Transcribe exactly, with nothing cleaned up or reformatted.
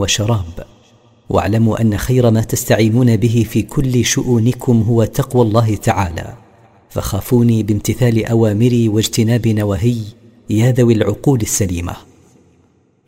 وشراب. واعلموا أن خير ما تستعينون به في كل شؤونكم هو تقوى الله تعالى، فخافوني بامتثال أوامري واجتناب نواهي يا ذوي العقول السليمة.